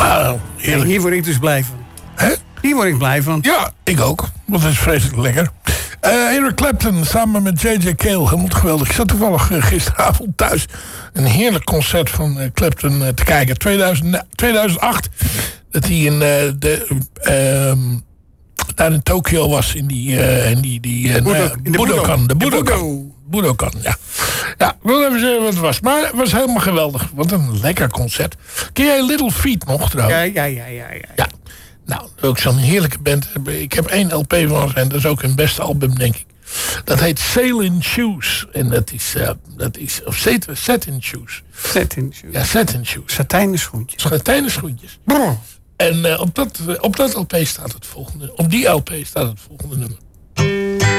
Heerlijk. Hier word ik dus blij van. Hè? Hier word ik blij van. Ja, ik ook. Want het is vreselijk lekker. Eric Clapton samen met J.J. Cale. Helemaal geweldig. Ik zat toevallig gisteravond thuis een heerlijk concert van Clapton te kijken. 2008. Dat hij in daar in Tokio was. In de Budokan, ja. Ja, ik wil even zeggen wat het was. Maar het was helemaal geweldig. Wat een lekker concert. Ken jij Little Feat nog trouwens? Ja. Nou, ook zo'n heerlijke band. Ik heb 1 LP van en dat is ook hun beste album, denk ik. Dat heet Sailing Shoes. En dat is of Satin Shoes. Satin Shoes. Ja, Satin Shoes. Satijnen schoentjes. Satijnen schoentjes. En op dat LP staat het volgende. Op die LP staat het volgende nummer.